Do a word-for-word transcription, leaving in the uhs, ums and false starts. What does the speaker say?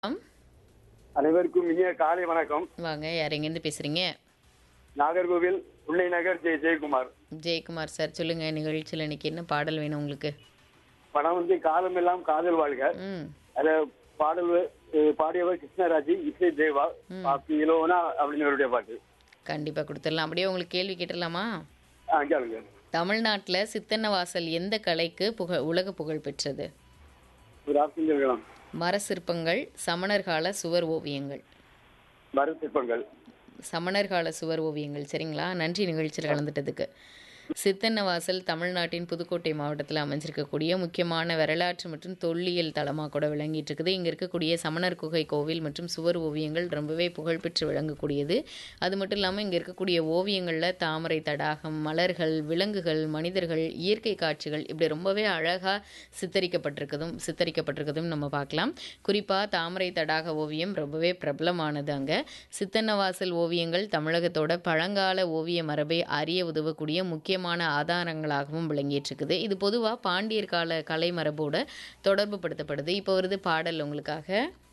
ஆம். அனைவருக்கும் இனிய காலை வணக்கம். வாங்க. யார் எங்கேருந்து பேசுறீங்க? நாகர்கோவில் புள்ளை நகர் ஜெய ஜெயக்குமார். ஜெயக்குமார் சார் சொல்லுங்க. நிகழ்ச்சியில் இன்னைக்கு என்ன பாடல் வேணும் உங்களுக்கு? படம் வந்து காலமெல்லாம் காதல் வாழ்க. ம். அத பாடல் அஹ், பாடியவர் கிருஷ்ணராஜ், இசை தேவா, பாப்பிலோனா அப்படிங்கிறவருடைய பாட்டு. கண்டிப்பாக கொடுத்துடலாம். அப்படியே உங்களுக்கு கேள்வி கேட்டுடலாமா? ஆ, கேளுங்க. தமிழ்நாட்டில் சித்தன்னவாசல் எந்த கலைக்கு புகழ் உலக புகழ் பெற்றது? ஒரு ஆப்ஷன் இருக்கலாம். மர சிற்பங்கள், சமணர் கால சுவர் ஓவியங்கள். மறு சிற்பங்கள். சமணர் கால சுவர் ஓவியங்கள். சரிங்களா? நன்றி நிகழ்ச்சியில் கலந்துட்டதுக்கு. சித்தன்னவாசல் தமிழ்நாட்டின் புதுக்கோட்டை மாவட்டத்தில் அமைஞ்சிருக்கக்கூடிய முக்கியமான வரலாற்று மற்றும் தொல்லியல் தலமாக கூட விளங்கிட்டு இருக்குது. இங்கே இருக்கக்கூடிய சமணர் குகை கோவில் மற்றும் சுவர் ஓவியங்கள் ரொம்பவே புகழ்பெற்று விளங்கக்கூடியது. அது மட்டும் இல்லாமல் இங்கே இருக்கக்கூடிய ஓவியங்களில் தாமரை தடாகம், மலர்கள், விலங்குகள், மனிதர்கள், இயற்கை காட்சிகள் இப்படி ரொம்பவே அழகாக சித்தரிக்கப்பட்டிருக்கதும் சித்தரிக்கப்பட்டிருக்கதும் நம்ம பார்க்கலாம். குறிப்பாக தாமரை தடாக ஓவியம் ரொம்பவே பிரபலமானது. அங்கே சித்தன்னவாசல் ஓவியங்கள் தமிழகத்தோட பழங்கால ஓவிய மரபை அறிய உதவக்கூடிய முக்கியமான ஆதாரங்களாகவும் விளங்கிட்டு இருக்குது. இது பொதுவாக பாண்டியர் கால கலை மரபோட தொடர்பு படுத்தப்படுது. இப்போ வருது பாடல் உங்களுக்காக.